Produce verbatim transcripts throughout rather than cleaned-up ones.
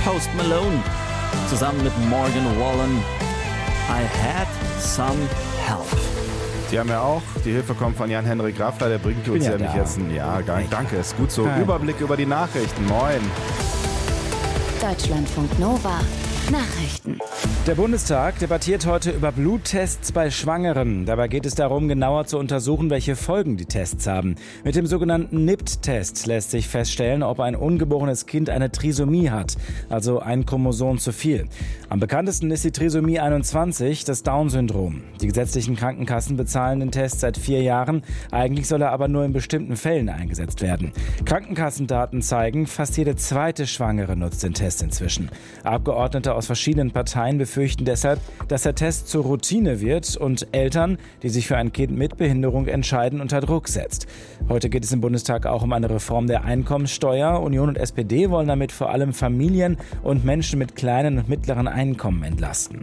Post Malone zusammen mit Morgan Wallen. I had some help. Die haben ja auch, die Hilfe kommt von Jan-Henrik Raffler, der bringt uns ja nämlich da. jetzt ein, ja, danke, ist gut so. Hi. Überblick über die Nachrichten, moin. Deutschlandfunk Nova Nachrichten. Der Bundestag debattiert heute über Bluttests bei Schwangeren. Dabei geht es darum, genauer zu untersuchen, welche Folgen die Tests haben. Mit dem sogenannten N I P T-Test lässt sich feststellen, ob ein ungeborenes Kind eine Trisomie hat, also ein Chromosom zu viel. Am bekanntesten ist die Trisomie einundzwanzig, das Down-Syndrom. Die gesetzlichen Krankenkassen bezahlen den Test seit vier Jahren. Eigentlich soll er aber nur in bestimmten Fällen eingesetzt werden. Krankenkassendaten zeigen, fast jede zweite Schwangere nutzt den Test inzwischen. Abgeordnete aus verschiedenen Parteien befürchten deshalb, dass der Test zur Routine wird und Eltern, die sich für ein Kind mit Behinderung entscheiden, unter Druck setzt. Heute geht es im Bundestag auch um eine Reform der Einkommensteuer. Union und S P D wollen damit vor allem Familien und Menschen mit kleinen und mittleren Einkommen entlasten.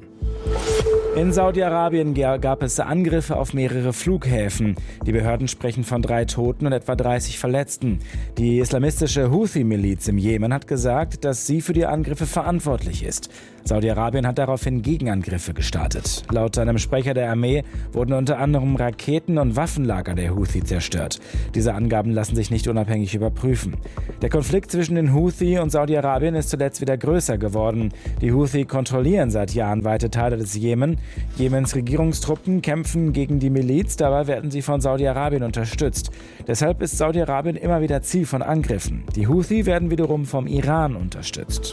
In Saudi-Arabien gab es Angriffe auf mehrere Flughäfen. Die Behörden sprechen von drei Toten und etwa dreißig Verletzten. Die islamistische Houthi-Miliz im Jemen hat gesagt, dass sie für die Angriffe verantwortlich ist. Saudi-Arabien hat daraufhin Gegenangriffe gestartet. Laut einem Sprecher der Armee wurden unter anderem Raketen- und Waffenlager der Houthi zerstört. Diese Angaben lassen sich nicht unabhängig überprüfen. Der Konflikt zwischen den Houthi und Saudi-Arabien ist zuletzt wieder größer geworden. Die Houthi kontrollieren seit Jahren weite Teile des Jemen. Jemens Regierungstruppen kämpfen gegen die Miliz, dabei werden sie von Saudi-Arabien unterstützt. Deshalb ist Saudi-Arabien immer wieder Ziel von Angriffen. Die Houthi werden wiederum vom Iran unterstützt.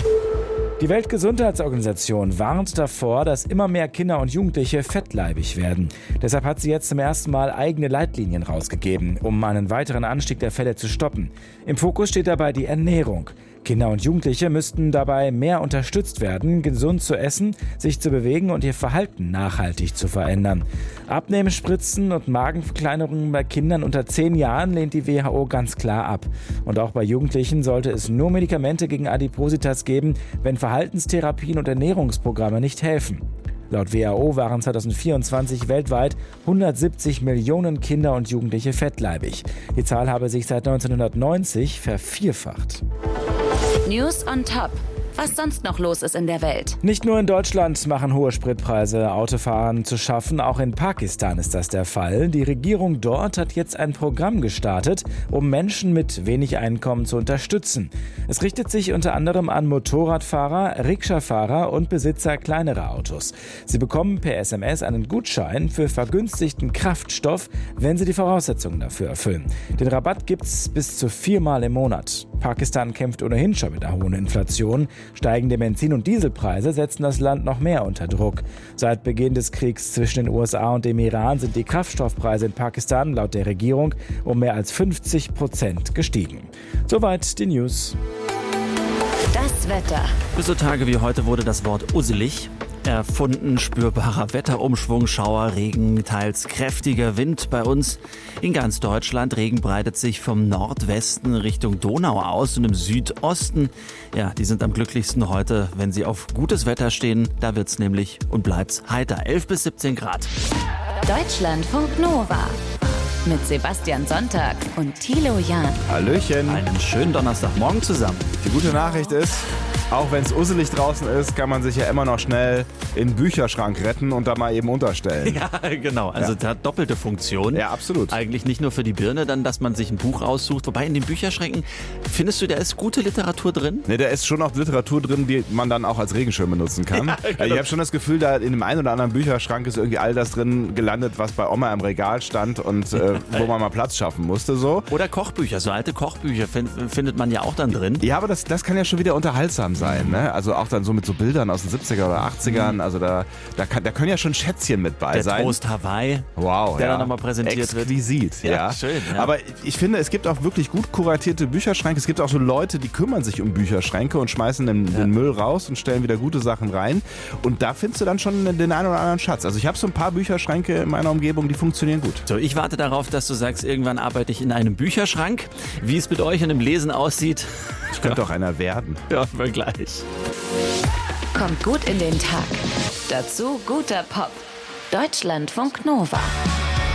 Die Weltgesundheitsorganisation warnt davor, dass immer mehr Kinder und Jugendliche fettleibig werden. Deshalb hat sie jetzt zum ersten Mal eigene Leitlinien rausgegeben, um einen weiteren Anstieg der Fälle zu stoppen. Im Fokus steht dabei die Ernährung. Kinder und Jugendliche müssten dabei mehr unterstützt werden, gesund zu essen, sich zu bewegen und ihr Verhalten nachhaltig zu verändern. Abnehmenspritzen und Magenverkleinerungen bei Kindern unter zehn Jahren lehnt die W H O ganz klar ab. Und auch bei Jugendlichen sollte es nur Medikamente gegen Adipositas geben, wenn Verhaltenstherapien und Ernährungsprogramme nicht helfen. Laut W H O waren zweitausendvierundzwanzig weltweit hundertsiebzig Millionen Kinder und Jugendliche fettleibig. Die Zahl habe sich seit neunzehnhundertneunzig vervierfacht. News on Top. Was sonst noch los ist in der Welt. Nicht nur in Deutschland machen hohe Spritpreise Autofahrern zu schaffen, auch in Pakistan ist das der Fall. Die Regierung dort hat jetzt ein Programm gestartet, um Menschen mit wenig Einkommen zu unterstützen. Es richtet sich unter anderem an Motorradfahrer, Rikscha-Fahrer und Besitzer kleinerer Autos. Sie bekommen per S M S einen Gutschein für vergünstigten Kraftstoff, wenn sie die Voraussetzungen dafür erfüllen. Den Rabatt gibt's bis zu viermal im Monat. Pakistan kämpft ohnehin schon mit einer hohen Inflation. Steigende Benzin- und Dieselpreise setzen das Land noch mehr unter Druck. Seit Beginn des Kriegs zwischen den U S A und dem Iran sind die Kraftstoffpreise in Pakistan laut der Regierung um mehr als fünfzig Prozent gestiegen. Soweit die News. Das Wetter. Für so Tage wie heute wurde das Wort usselig erfunden. Spürbarer Wetterumschwung, Schauer, Regen, teils kräftiger Wind bei uns in ganz Deutschland. Regen breitet sich vom Nordwesten Richtung Donau aus und im Südosten. Ja, die sind am glücklichsten heute, wenn sie auf gutes Wetter stehen. Da wird's nämlich und bleibt's heiter. elf bis siebzehn Grad. Deutschlandfunk Nova. Mit Sebastian Sonntag und Thilo Jahn. Hallöchen. Einen schönen Donnerstagmorgen zusammen. Die gute Nachricht ist, auch wenn es usselig draußen ist, kann man sich ja immer noch schnell in den Bücherschrank retten und da mal eben unterstellen. Ja, genau. Also Ja. das hat doppelte Funktion. Ja, absolut. Eigentlich nicht nur für die Birne, dann, dass man sich ein Buch aussucht. Wobei in den Bücherschränken, findest du, da ist gute Literatur drin? Ne, da ist schon auch Literatur drin, die man dann auch als Regenschirm benutzen kann. Ja, genau. Ich habe schon das Gefühl, da in dem einen oder anderen Bücherschrank ist irgendwie all das drin gelandet, was bei Oma im Regal stand und äh, wo man mal Platz schaffen musste. So. Oder Kochbücher, so alte Kochbücher find, findet man ja auch dann drin. Ja, aber das, das kann ja schon wieder unterhaltsam sein. Ne? Also auch dann so mit so Bildern aus den siebziger oder achtzigern. Also da, da, kann, da können ja schon Schätzchen mit bei Der sein. Toast Hawaii, Wow, der ja. dann nochmal präsentiert wird. Exquisit, ja. Ja, schön, ja. Aber ich finde, es gibt auch wirklich gut kuratierte Bücherschränke. Es gibt auch so Leute, die kümmern sich um Bücherschränke und schmeißen den, Ja. den Müll raus und stellen wieder gute Sachen rein. Und da findest du dann schon den einen oder anderen Schatz. Also ich habe so ein paar Bücherschränke in meiner Umgebung, die funktionieren gut. So, ich warte darauf, dass du sagst, irgendwann arbeite ich in einem Bücherschrank. Wie es mit euch und dem Lesen aussieht, Ich könnte auch einer werden. hören wir gleich. Kommt gut in den Tag. Dazu guter Pop. Deutschlandfunk Nova.